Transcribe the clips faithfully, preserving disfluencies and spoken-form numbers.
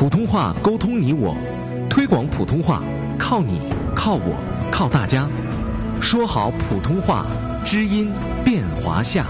普通话沟通你我，推广普通话靠你靠我靠大家，说好普通话，知音变华夏。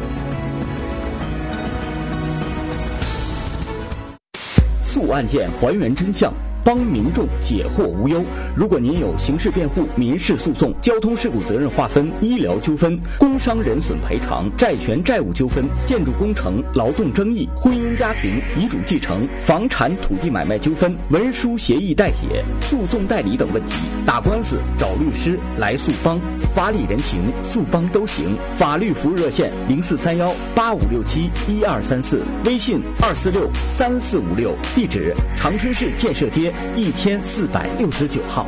诉案件，还原真相，帮民众解惑无忧。如果您有刑事辩护、民事诉讼、交通事故责任划分、医疗纠纷、工伤人损赔偿、债权债务纠纷、建筑工程、劳动争议、婚姻家庭、遗嘱继承、房产土地买卖纠纷、文书协议代写、诉讼代理等问题，打官司找律师来诉帮，法理人情诉帮都行。法律服务热线零四三幺八五六七一二三四，微信二四六三四五六，地址长春市建设街一天四百六十九号。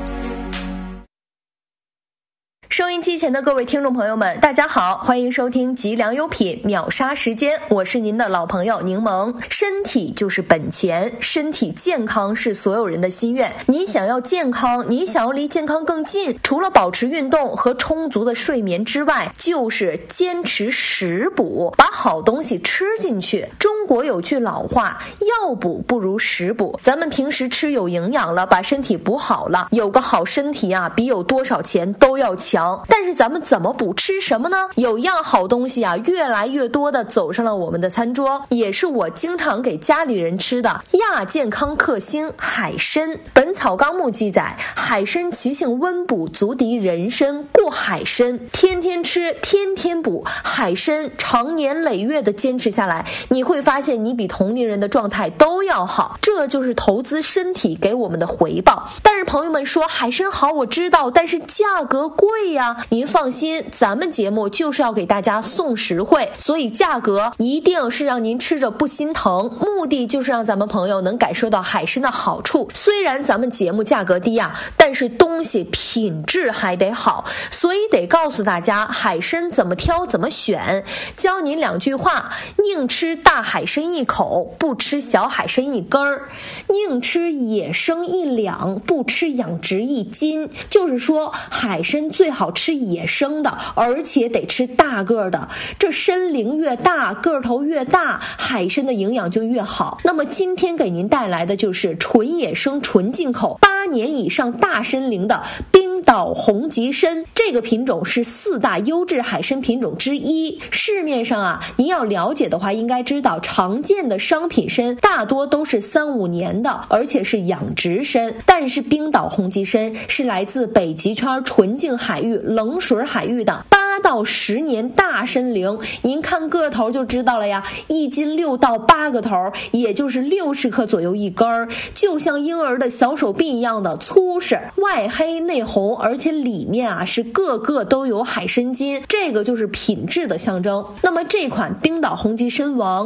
收音机前的各位听众朋友们，大家好，欢迎收听吉良优品秒杀时间，我是您的老朋友柠檬。身体就是本钱，身体健康是所有人的心愿。你想要健康，你想要离健康更近，除了保持运动和充足的睡眠之外，就是坚持食补，把好东西吃进去。中国有句老话，药补不如食补。咱们平时吃有营养了，把身体补好了，有个好身体啊，比有多少钱都要强。但是咱们怎么补，吃什么呢？有样好东西啊，越来越多的走上了我们的餐桌，也是我经常给家里人吃的亚健康克星海参。本草纲目记载，海参其性温补，足敌人参，故海参天天吃，天天补。海参长年累月的坚持下来，你会发现你比同龄人的状态都要好，这就是投资身体给我们的回报。但是朋友们说海参好，我知道，但是价格贵呀，您放心，咱们节目就是要给大家送实惠，所以价格一定是让您吃着不心疼，目的就是让咱们朋友能感受到海参的好处。虽然咱们节目价格低啊，但是东西品质还得好，所以得告诉大家海参怎么挑怎么选。教您两句话：宁吃大海参一口，不吃小海参一根儿；宁吃野生一两，不吃养殖一斤。就是说海参最好吃野生的，而且得吃大个的，这参龄越大，个头越大，海参的营养就越好。那么今天给您带来的就是纯野生纯进口八年以上大参龄的冰岛红极参，这个品种是四大优质海参品种之一。市面上啊，您要了解的话应该知道，常见的商品参大多都是三五年的，而且是养殖参，但是冰岛红极参是来自北极圈纯净海域冷水海域的八到十年大参龄，您看个头就知道了呀，一斤六到八个头，也就是六十克左右一根儿，就像婴儿的小手臂一样的粗实，外黑内红，而且里面啊是个个都有海参筋，这个就是品质的象征。那么这款冰岛红极参王